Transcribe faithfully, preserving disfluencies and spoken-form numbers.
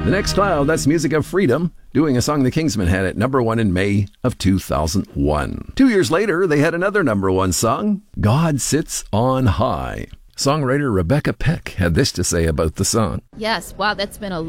The Next Cloud, that's music of Freedom, doing a song the Kingsmen had at number one in May of two thousand one. Two years later, they had another number one song, God Sits on High. Songwriter Rebecca Peck had this to say about the song. Yes, wow, that's been a